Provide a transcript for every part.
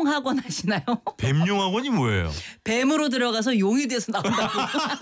뱀용학원 하시나요? 뱀용학원이 뭐예요? 뱀으로 들어가서 용이 돼서 나온다고.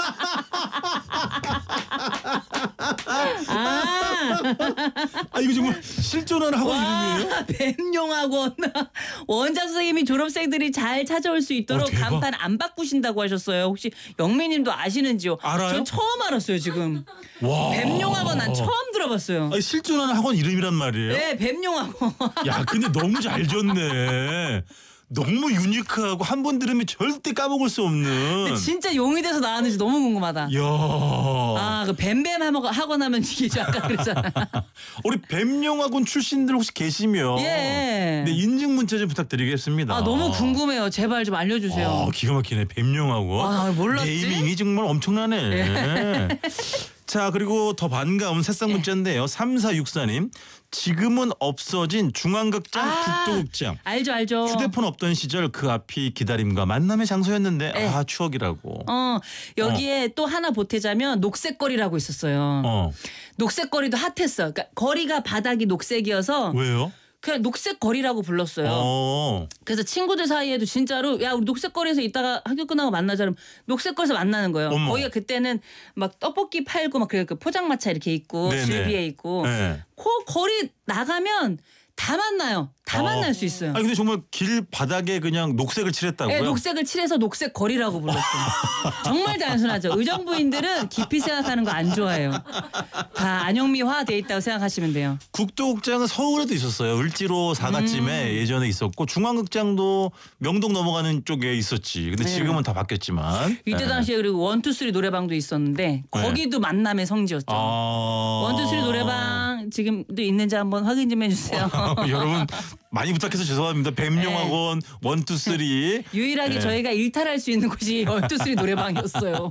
이거 정말 실존하는 학원 이름이에요? 뱀용학원. 원장 선생님이 졸업생들이 잘 찾아올 수 있도록 대박. 간판 안 바꾸신다고 하셨어요. 혹시 영민님도 아시는지요? 알아요? 전 처음 알았어요 지금. 와. 뱀용학원 난 처음 들어봤어요. 실존하는 학원 이름이란 말이에요? 네, 뱀용학원. 야, 근데 너무 잘 졌네. 너무 유니크하고 한 번 들으면 절대 까먹을 수 없는. 진짜 용이 돼서 나왔는지 너무 궁금하다. 이야. 그 뱀뱀 학원 하면 이게 약간 그러잖아. 우리 뱀용학원 출신들 혹시 계시면 예. 네, 인증 문자 좀 부탁드리겠습니다. 너무 궁금해요. 제발 좀 알려주세요. 기가 막히네. 뱀용학원. 몰랐지? 네이밍이 정말 엄청나네. 예. 자, 그리고 더 반가운 새싹 문자인데요. 3464님. 지금은 없어진 중앙극장, 국도극장. 알죠. 휴대폰 없던 시절 그 앞이 기다림과 만남의 장소였는데 추억이라고. 여기에 또 하나 보태자면 녹색거리라고 있었어요. 녹색거리도 핫했어. 그러니까 거리가 바닥이 녹색이어서 왜요? 그냥 녹색거리라고 불렀어요. 그래서 친구들 사이에도 진짜로 야 우리 녹색거리에서 이따가 학교 끝나고 만나자 그러면 녹색거리에서 만나는 거예요. 어머. 거기가 그때는 막 떡볶이 팔고 막 그 포장마차 이렇게 있고 네네. 줄비에 있고 네. 그 거리 나가면 다 만나요. 다 만날 수 있어요. 근데 정말 길 바닥에 그냥 녹색을 칠했다고요? 네, 녹색을 칠해서 녹색 거리라고 불렀어요. 정말 단순하죠. 의정부인들은 깊이 생각하는 거 안 좋아해요. 다 안영미화 돼 있다고 생각하시면 돼요. 국도극장은 서울에도 있었어요. 을지로 사가쯤에 예전에 있었고 중앙극장도 명동 넘어가는 쪽에 있었지. 근데 지금은 다 바뀌었지만. 이때 당시에 그리고 원투쓰리 노래방도 있었는데 거기도 만남의 성지였죠. 원투쓰리 노래방 지금도 있는지 한번 확인 좀 해주세요. 여러분 많이 부탁해서 죄송합니다. 뱀용학원 원투쓰리. 유일하게 저희가 일탈할 수 있는 곳이 원투쓰리 노래방이었어요.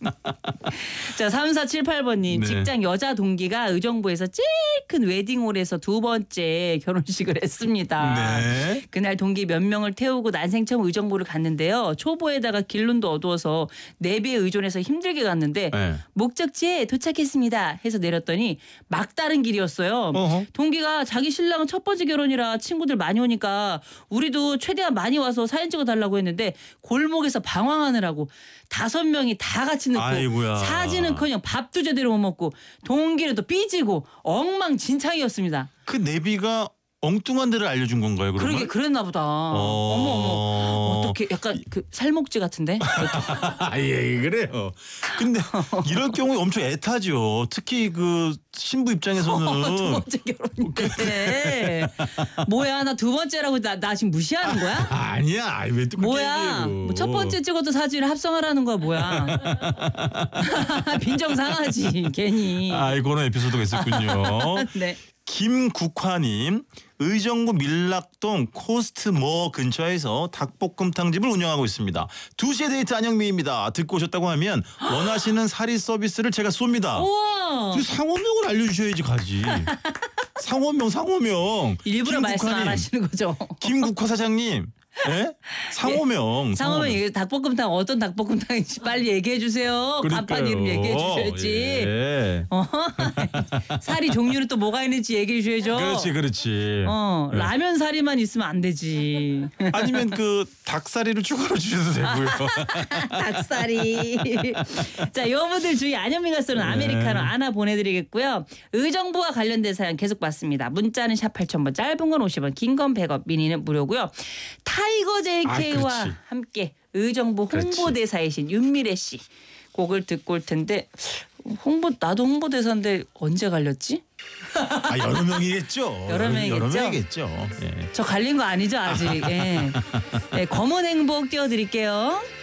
자 3478번님 직장 여자 동기가 의정부에서 제일 큰 웨딩홀에서 두 번째 결혼식을 했습니다. 그날 동기 몇 명을 태우고 난생 처음 의정부를 갔는데요. 초보에다가 길눈도 어두워서 내비에 의존해서 힘들게 갔는데 목적지에 도착했습니다 해서 내렸더니 막다른 길이었어요. 동기가 자기 신랑은 첫 번째 결혼이라 친구들 많이 오니까 우리도 최대한 많이 와서 사진 찍어달라고 했는데 골목에서 방황하느라고 5명이 다 같이 늦고 아이고야. 사진은커녕 밥도 제대로 못 먹고 동기는 또 삐지고 엉망진창이었습니다. 그 내비가 엉뚱한 데를 알려준 건가요? 그러면? 그러게 그랬나 보다. 어머 어떻게 약간 그 살목지 같은데? 예, 그래요. 근데 이럴 경우에 엄청 애타죠. 특히 그 신부 입장에서는. 두 번째 결혼인데. 뭐야 나 두 번째라고 나 지금 무시하는 거야? 아니야. 왜 또 뭐야? 뭐 첫 번째 찍어도 사진을 합성하라는 거야 뭐야? 빈정상하지 괜히. 그런 에피소드가 있었군요. 네. 김국화님, 의정부 밀락동 코스트모 근처에서 닭볶음탕집을 운영하고 있습니다. 2시에 데이트 안영미입니다. 듣고 오셨다고 하면 원하시는 사리 서비스를 제가 쏩니다. 우와. 상호명을 알려주셔야지 가지. 상호명. 일부러 말씀 안 하시는 거죠? 김국화 사장님. 예? 상호명. 상호명 얘기 닭볶음탕 어떤 닭볶음탕인지 빨리 얘기해 주세요. 간판 이름 얘기해 주셔야지. 사리 종류는 또 뭐가 있는지 얘기해 주셔야죠. 그렇지. 라면 사리만 있으면 안 되지. 아니면 그 닭사리를 추가로 주셔도 되고요. 닭사리. 자, 여러분들 주위 안현미가 쓰는 아메리카노 하나 보내드리겠고요. 의정부와 관련된 사연 계속 받습니다. 문자는 샵 8000번, 짧은 건 50원, 긴 건 100원, 미니는 무료고요. 타이거 JK와 함께 의정부 홍보대사이신 윤미래 씨 곡을 듣고 올 텐데 나도 홍보대사인데 언제 갈렸지? 여러 명이겠죠. 여러 명이겠죠. 예. 저 갈린 거 아니죠 아직. 검은 행복 띄워드릴게요.